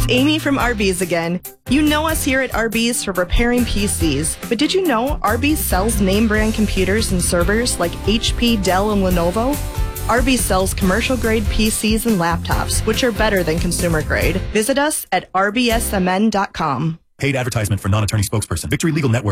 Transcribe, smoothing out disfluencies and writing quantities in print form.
Amy from Arby's again. You know us here at Arby's for repairing PCs, but did you know Arby's sells name brand computers and servers like HP, Dell, and Lenovo? Arby's sells commercial-grade PCs and laptops, which are better than consumer-grade. Visit us at rbsmn.com. Paid advertisement for non-attorney spokesperson. Victory Legal Network.